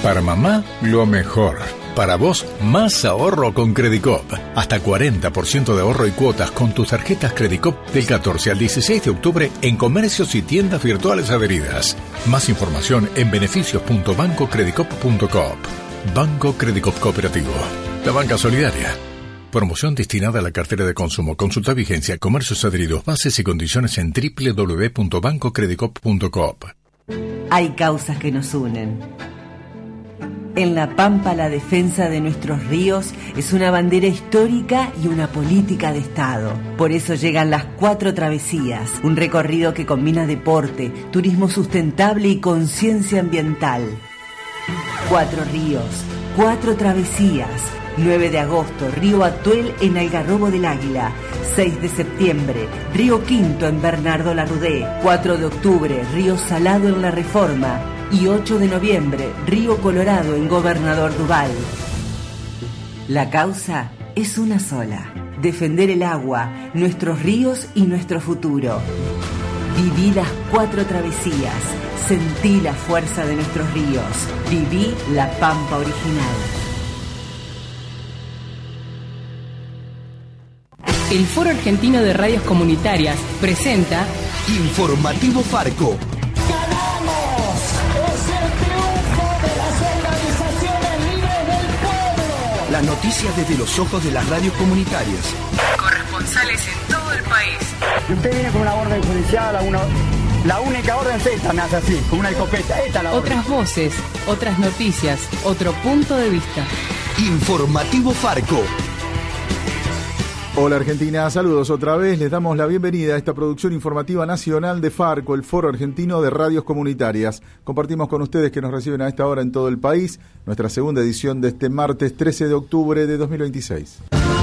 Para mamá, lo mejor. Para vos, más ahorro con Credicop. Hasta 40% de ahorro y cuotas con tus tarjetas Credicop del 14 al 16 de octubre en comercios y tiendas virtuales adheridas. Más información en beneficios.bancocredicop.coop. Banco Credicop Cooperativo. La banca solidaria. Promoción destinada a la cartera de consumo. Consulta vigencia, comercios adheridos, bases y condiciones en www.bancocredicop.coop. Hay causas que nos unen. En La Pampa, la defensa de nuestros ríos es una bandera histórica y una política de Estado. Por eso llegan las 4 travesías, un recorrido que combina deporte, turismo sustentable y conciencia ambiental. 4 ríos, 4 travesías. 9 de agosto, Río Atuel en Algarrobo del Águila. 6 de septiembre, Río Quinto en Bernardo Larrudé. 4 de octubre, Río Salado en La Reforma. Y 8 de noviembre, Río Colorado en Gobernador Duval. La causa es una sola: defender el agua, nuestros ríos y nuestro futuro. Viví las 4 travesías, sentí la fuerza de nuestros ríos, viví La Pampa original. El Foro Argentino de Radios Comunitarias presenta Informativo Farco. Las noticias desde los ojos de las radios comunitarias. corresponsales en todo el país. Usted viene con una orden judicial, la única orden es esta, me hace así, con una escopeta. Esta es la orden. Otras voces, otras noticias, otro punto de vista. Informativo Farco. Hola Argentina, saludos otra vez. Les damos la bienvenida a esta producción informativa nacional de Farco, el Foro Argentino de Radios Comunitarias. Compartimos con ustedes que nos reciben a esta hora en todo el país nuestra segunda edición de este martes 13 de octubre de 2026.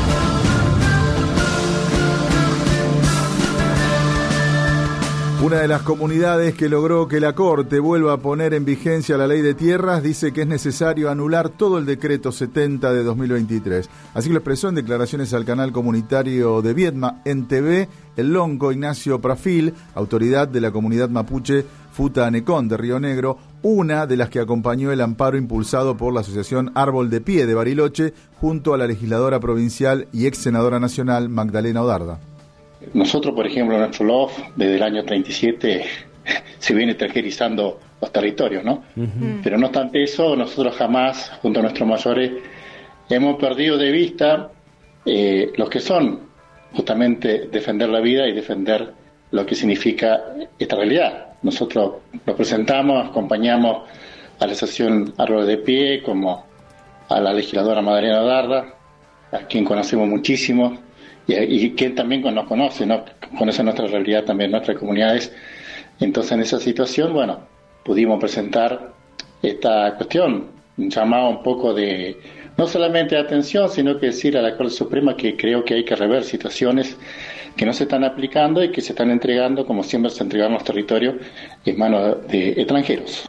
Una de las comunidades que logró que la Corte vuelva a poner en vigencia la Ley de Tierras dice que es necesario anular todo el decreto 70 de 2023. Así lo expresó en declaraciones al canal comunitario de Viedma en TV el lonco Ignacio Prafil, autoridad de la comunidad mapuche Futa Anecón de Río Negro, una de las que acompañó el amparo impulsado por la asociación Árbol de Pie de Bariloche junto a la legisladora provincial y ex senadora nacional Magdalena Odarda. Nosotros, por ejemplo, en nuestro LOF, desde el año 37, se viene tercerizando los territorios, ¿no? Uh-huh. Pero no obstante eso, nosotros jamás, junto a nuestros mayores, hemos perdido de vista los que son justamente defender la vida y defender lo que significa esta realidad. Nosotros lo presentamos, acompañamos a la asociación Árbol de Pie, como a la legisladora Magdalena Odarda, a quien conocemos muchísimo, y quien también nos conoce, ¿no? Conoce nuestra realidad también, nuestras comunidades. Entonces, en esa situación, bueno, pudimos presentar esta cuestión, un llamado un poco de, no solamente de atención, sino que decir a la Corte Suprema que creo que hay que rever situaciones que no se están aplicando y que se están entregando, como siempre se entregaron los territorios, en manos de extranjeros.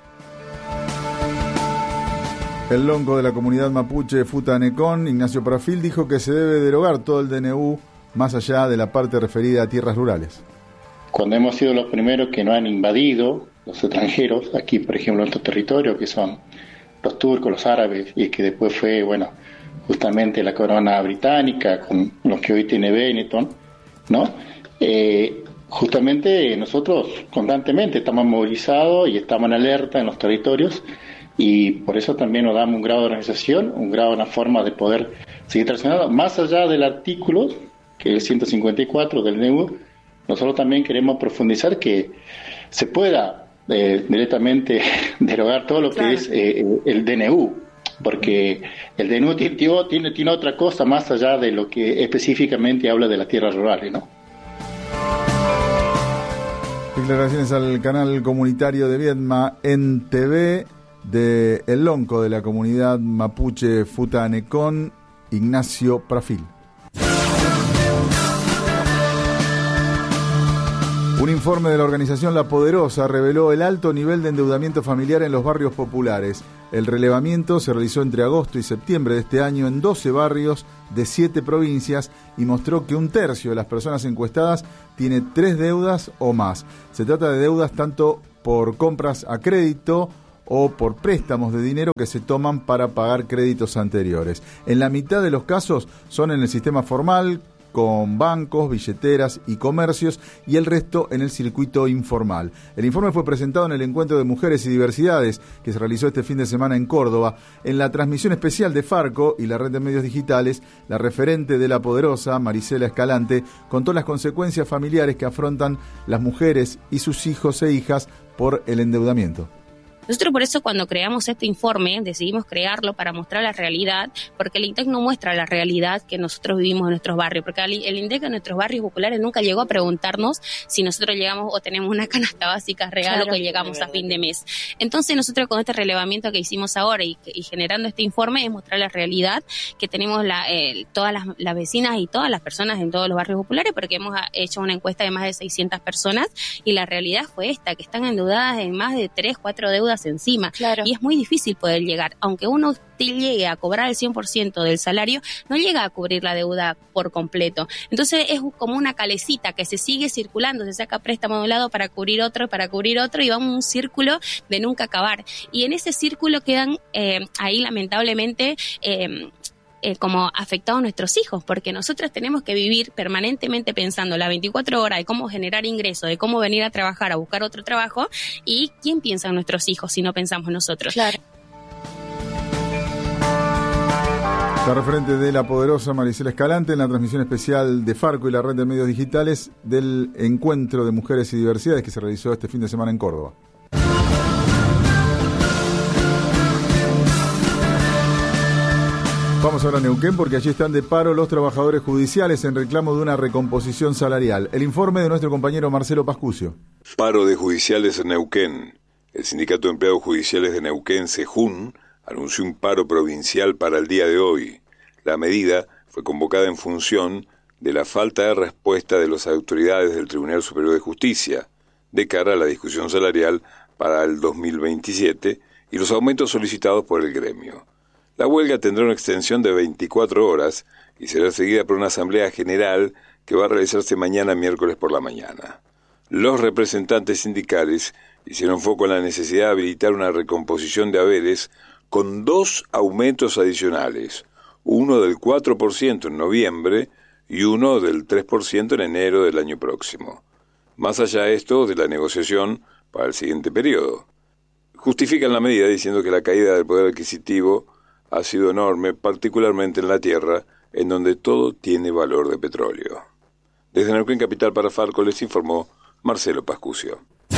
El lonco de la comunidad mapuche Futa Anecón, Ignacio Prafil, dijo que se debe derogar todo el DNU más allá de la parte referida a tierras rurales. Cuando hemos sido los primeros que no han invadido los extranjeros, aquí por ejemplo en nuestro territorio, que son los turcos, los árabes, y que después fue, bueno, justamente la corona británica, con los que hoy tiene Benetton, ¿no? Justamente nosotros constantemente estamos movilizados y estamos en alerta en los territorios, y por eso también nos damos un grado de organización, un grado, una forma de poder seguir traccionando, más allá del artículo, que es el 154 del DNU. Nosotros también queremos profundizar que se pueda directamente derogar todo lo que es el DNU, porque el DNU tiene otra cosa más allá de lo que específicamente habla de las tierras rurales, ¿no? Declaraciones al canal comunitario de Viedma en TV de el lonco de la comunidad mapuche Futa Anecón, Ignacio Prafil. Un informe de la organización La Poderosa reveló el alto nivel de endeudamiento familiar en los barrios populares. El relevamiento se realizó entre agosto y septiembre de este año en 12 barrios de 7 provincias y mostró que 1/3 de las personas encuestadas tiene 3 deudas o más. Se trata de deudas tanto por compras a crédito o por préstamos de dinero que se toman para pagar créditos anteriores. En la mitad de los casos son en el sistema formal, con bancos, billeteras y comercios, y el resto en el circuito informal. El informe fue presentado en el Encuentro de Mujeres y Diversidades que se realizó este fin de semana en Córdoba. En la transmisión especial de Farco y la red de medios digitales, la referente de La Poderosa, Marisela Escalante, contó las consecuencias familiares que afrontan las mujeres y sus hijos e hijas por el endeudamiento. Nosotros por eso cuando creamos este informe decidimos crearlo para mostrar la realidad, porque el INDEC no muestra la realidad que nosotros vivimos en nuestros barrios, porque el INDEC en nuestros barrios populares nunca llegó a preguntarnos si nosotros llegamos o tenemos una canasta básica regalo que llegamos a fin de mes. Entonces nosotros con este relevamiento que hicimos ahora y generando este informe es mostrar la realidad que tenemos todas las vecinas y todas las personas en todos los barrios populares, porque hemos hecho una encuesta de más de 600 personas y la realidad fue esta, que están endeudadas en más de 3, 4 deudas encima. Claro. Y es muy difícil poder llegar, aunque uno llegue a cobrar el 100% del salario, no llega a cubrir la deuda por completo. Entonces es como una calecita que se sigue circulando, se saca préstamo de un lado para cubrir otro, y va un círculo de nunca acabar. Y en ese círculo quedan ahí lamentablemente como afectados nuestros hijos, porque nosotros tenemos que vivir permanentemente pensando las 24 horas de cómo generar ingresos, de cómo venir a trabajar, a buscar otro trabajo, y ¿quién piensa en nuestros hijos si no pensamos nosotros? Claro. La referente de La Poderosa, Marisela Escalante, en la transmisión especial de Farco y la red de medios digitales del Encuentro de Mujeres y Diversidades que se realizó este fin de semana en Córdoba. Vamos ahora a Neuquén porque allí están de paro los trabajadores judiciales en reclamo de una recomposición salarial. El informe de nuestro compañero Marcelo Pascucio. Paro de judiciales en Neuquén. El Sindicato de Empleados Judiciales de Neuquén, SEJUN, anunció un paro provincial para el día de hoy. La medida fue convocada en función de la falta de respuesta de las autoridades del Tribunal Superior de Justicia de cara a la discusión salarial para el 2027 y los aumentos solicitados por el gremio. La huelga tendrá una extensión de 24 horas y será seguida por una asamblea general que va a realizarse mañana miércoles por la mañana. Los representantes sindicales hicieron foco en la necesidad de habilitar una recomposición de haberes con 2 aumentos adicionales, uno del 4% en noviembre y uno del 3% en enero del año próximo. Más allá de esto, de la negociación para el siguiente periodo. Justifican la medida diciendo que la caída del poder adquisitivo ha sido enorme, particularmente en la tierra, en donde todo tiene valor de petróleo. Desde Neuquén Capital para Farco les informó Marcelo Pascucio.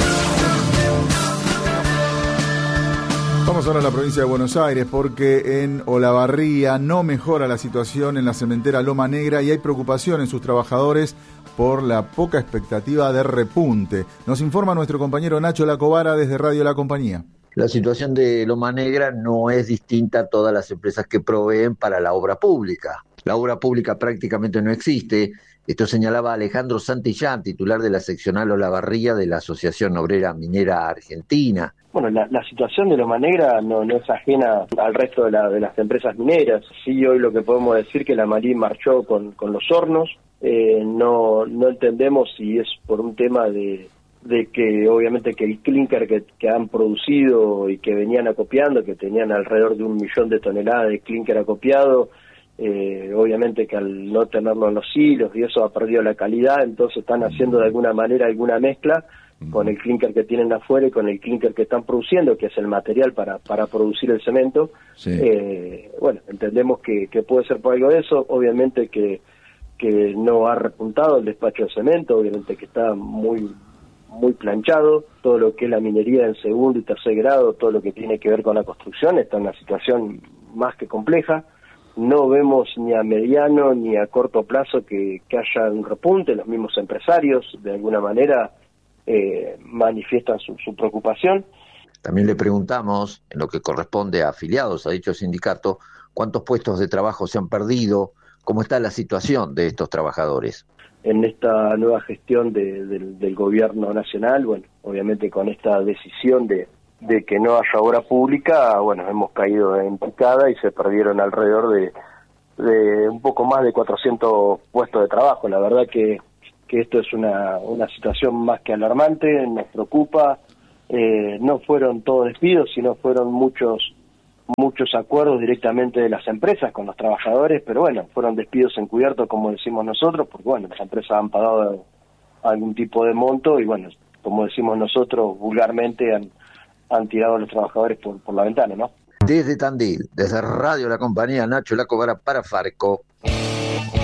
Vamos ahora a la provincia de Buenos Aires porque en Olavarría no mejora la situación en la cementera Loma Negra y hay preocupación en sus trabajadores por la poca expectativa de repunte. Nos informa nuestro compañero Nacho Lacobara desde Radio La Compañía. La situación de Loma Negra no es distinta a todas las empresas que proveen para la obra pública. La obra pública prácticamente no existe. Esto señalaba Alejandro Santillán, titular de la seccional Olavarría de la Asociación Obrera Minera Argentina. Bueno, la situación de Loma Negra no es ajena al resto de las empresas mineras. Sí, hoy lo que podemos decir que la Marín marchó con los hornos. No entendemos si es por un tema de que obviamente que el clínker que han producido y que venían acopiando, que tenían alrededor de 1 millón de toneladas de clínker acopiado, obviamente que al no tenerlo en los hilos y eso ha perdido la calidad, entonces están haciendo de alguna manera alguna mezcla con el clínker que tienen afuera y con el clínker que están produciendo, que es el material para producir el cemento. Sí. Bueno, entendemos que puede ser por algo de eso, obviamente que no ha repuntado el despacho de cemento, obviamente que está muy planchado, todo lo que es la minería en segundo y tercer grado, todo lo que tiene que ver con la construcción, está en una situación más que compleja. No vemos ni a mediano ni a corto plazo que haya un repunte. Los mismos empresarios de alguna manera manifiestan su preocupación. También le preguntamos, en lo que corresponde a afiliados a dicho sindicato, cuántos puestos de trabajo se han perdido, cómo está la situación de estos trabajadores. En esta nueva gestión del gobierno nacional, bueno, obviamente con esta decisión de que no haya obra pública, bueno, hemos caído en picada y se perdieron alrededor de un poco más de 400 puestos de trabajo. La verdad que esto es una situación más que alarmante, nos preocupa, no fueron todos despidos, sino fueron muchos acuerdos directamente de las empresas con los trabajadores, pero bueno, fueron despidos encubiertos, como decimos nosotros, porque bueno, las empresas han pagado algún tipo de monto y bueno, como decimos nosotros, vulgarmente han tirado a los trabajadores por la ventana, ¿no? Desde Tandil, desde Radio La Compañía, Nacho Lacobara para Farco.